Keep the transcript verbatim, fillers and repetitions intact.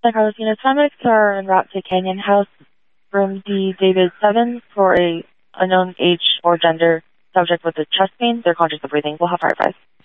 San Carlos units, five are en route to Canyon House, room D, David seven, for a unknown age or gender subject with a chest pain. They're conscious of breathing. We'll have fire advice.